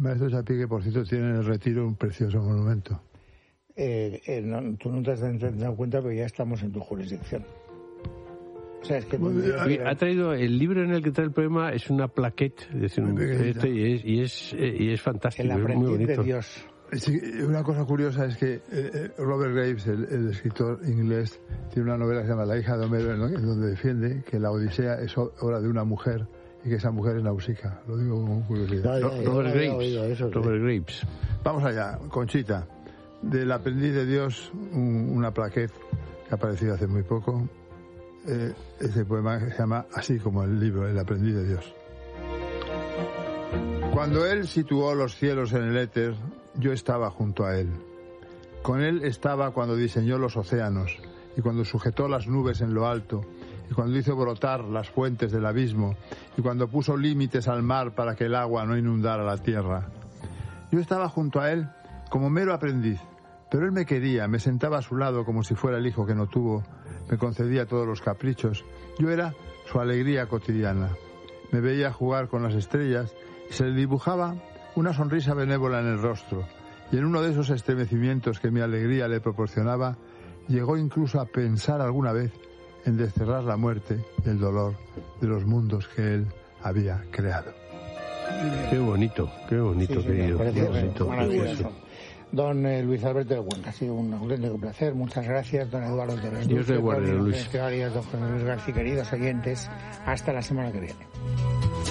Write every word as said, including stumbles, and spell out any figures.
Maestro Chapí, que por cierto tiene en el Retiro un precioso monumento. Eh, eh, no, tú no te has dado cuenta, pero ya estamos en tu jurisdicción. O sea, es que bueno, ha traído el libro en el que trae el poema, es una plaquette, es decir, un, este, y, es, y, es, y es fantástico, el es muy bonito. De Dios. Sí, una cosa curiosa es que eh, Robert Graves, el, el escritor inglés, tiene una novela que se llama La hija de Homero, ¿no? En donde defiende que la Odisea es obra de una mujer y que esa mujer es Nausicaa. Lo digo con curiosidad. No, no, Robert Graves. Eso, Robert Graves. Vamos allá, Conchita. Del aprendiz de Dios, un, una plaquette que ha aparecido hace muy poco. Eh, ese poema se llama así como el libro, El aprendiz de Dios. Cuando él situó los cielos en el éter, yo estaba junto a él. Con él estaba cuando diseñó los océanos y cuando sujetó las nubes en lo alto y cuando hizo brotar las fuentes del abismo y cuando puso límites al mar para que el agua no inundara la tierra. Yo estaba junto a él como mero aprendiz, pero él me quería, me sentaba a su lado como si fuera el hijo que no tuvo, me concedía todos los caprichos. Yo era su alegría cotidiana. Me veía jugar con las estrellas y se le dibujaba una sonrisa benévola en el rostro, y en uno de esos estremecimientos que mi alegría le proporcionaba, llegó incluso a pensar alguna vez en desterrar la muerte y el dolor de los mundos que él había creado. Qué bonito, qué bonito, sí, querido. Sí, qué bonito. Maravilloso. Don eh, Luis Alberto de Cuenca, ha sido un auténtico placer. Muchas gracias, don Eduardo Torres. Dios te guarde, Luis. Don José Luis García, queridos oyentes. Hasta la semana que viene.